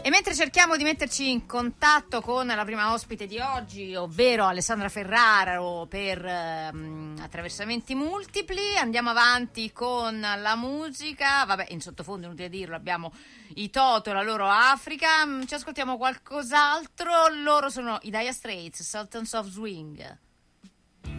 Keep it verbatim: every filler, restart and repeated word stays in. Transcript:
E mentre cerchiamo di metterci in contatto con la prima ospite di oggi, ovvero Alessandra Ferraro, per um, attraversamenti multipli, andiamo avanti con la musica. Vabbè, in sottofondo, inutile dirlo, abbiamo i Toto e la loro Africa. Ci ascoltiamo qualcos'altro. Loro sono i Dire Straits, Sultans of Swing.